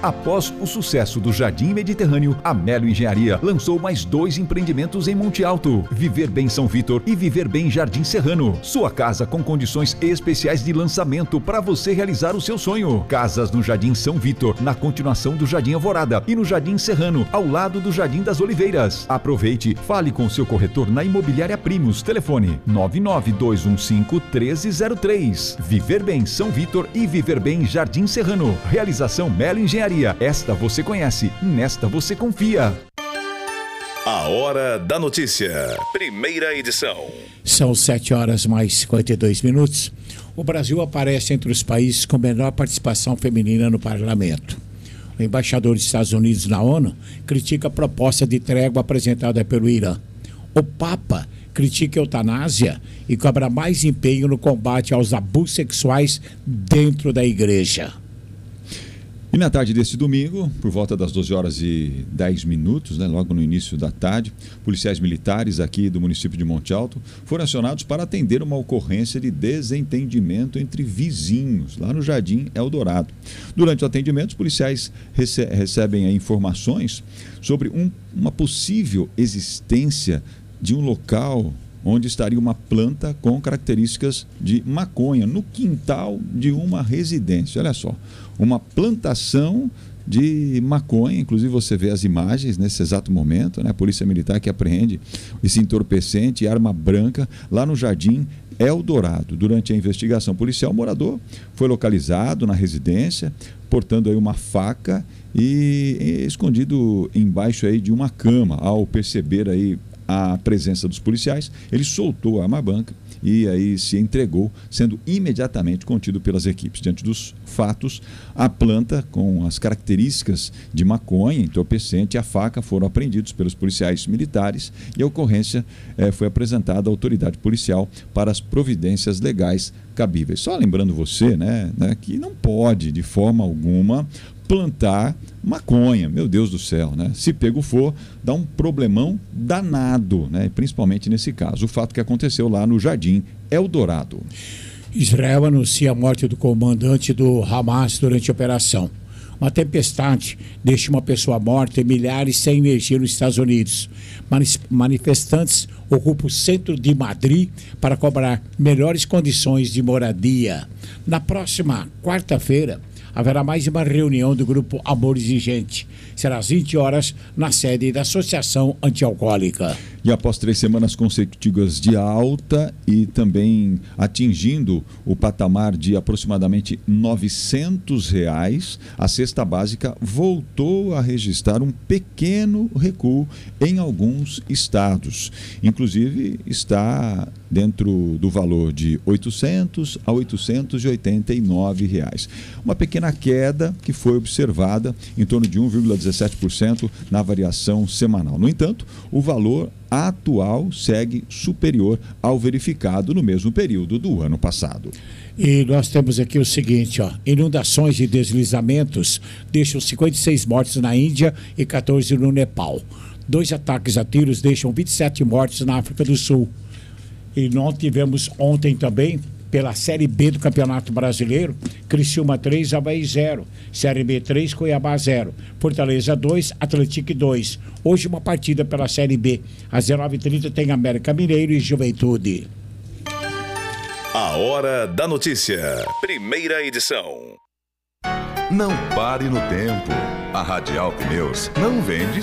Após o sucesso do Jardim Mediterrâneo, a Melo Engenharia lançou mais 2 empreendimentos em Monte Alto: Viver Bem São Vitor e Viver Bem Jardim Serrano. Sua casa com condições especiais de lançamento para você realizar o seu sonho. Casas no Jardim São Vitor, na continuação do Jardim Alvorada, e no Jardim Serrano, ao lado do Jardim das Oliveiras. Aproveite, fale com seu corretor na Imobiliária Primos. Telefone 99215-1303. Viver Bem São Vitor e Viver Bem Jardim Serrano. Realização Melo Engenharia. Esta você conhece, nesta você confia. A Hora da Notícia, primeira edição. São 7h mais 52. O Brasil aparece entre os países com menor participação feminina no parlamento. O embaixador dos Estados Unidos na ONU critica a proposta de trégua apresentada pelo Irã. O Papa critica a eutanásia e cobra mais empenho no combate aos abusos sexuais dentro da igreja. E na tarde deste domingo, por volta das 12h10, logo no início da tarde, policiais militares aqui do município de Monte Alto foram acionados para atender uma ocorrência de desentendimento entre vizinhos, lá no Jardim Eldorado. Durante o atendimento, os policiais recebem informações sobre uma possível existência de um local onde estaria uma planta com características de maconha no quintal de uma residência. Olha só, uma plantação de maconha, inclusive você vê as imagens nesse exato momento, né? A Polícia Militar que apreende esse entorpecente e arma branca lá no Jardim Eldorado. Durante a investigação policial, o morador foi localizado na residência, portando aí uma faca e escondido embaixo aí de uma cama. Ao perceber aí a presença dos policiais, ele soltou a arma branca e aí se entregou, sendo imediatamente contido pelas equipes. Diante dos fatos, a planta com as características de maconha, entorpecente e a faca foram apreendidos pelos policiais militares e a ocorrência foi apresentada à autoridade policial para as providências legais cabíveis. Só lembrando você, né, que não pode de forma alguma plantar maconha, meu Deus do céu, né? Se pego for, dá um problemão danado, né? Principalmente nesse caso, o fato que aconteceu lá no Jardim Eldorado. Israel anuncia a morte do comandante do Hamas durante a operação. Uma tempestade deixa uma pessoa morta e milhares sem energia nos Estados Unidos. Manifestantes ocupam o centro de Madrid para cobrar melhores condições de moradia. Na próxima quarta-feira, haverá mais uma reunião do grupo Amor Exigente. Será às 20 horas na sede da Associação Antialcoólica. E após 3 semanas consecutivas de alta e também atingindo o patamar de aproximadamente R$900, a cesta básica voltou a registrar um pequeno recuo em alguns estados. Inclusive está dentro do valor de R$800 a R$889. Uma pequena queda que foi observada em torno de 1,17% na variação semanal. No entanto, o valor atual segue superior ao verificado no mesmo período do ano passado. E nós temos aqui o seguinte, inundações e deslizamentos deixam 56 mortes na Índia e 14 no Nepal. 2 ataques a tiros deixam 27 mortes na África do Sul. E nós tivemos ontem também, pela Série B do Campeonato Brasileiro, Criciúma 3, Avaí 0, Série B 3, Cuiabá 0, Fortaleza 2, Atlético 2. Hoje uma partida pela Série B. Às 19h30 tem América Mineiro e Juventude. A Hora da Notícia, primeira edição. Não pare no tempo. A Radial Pneus não vende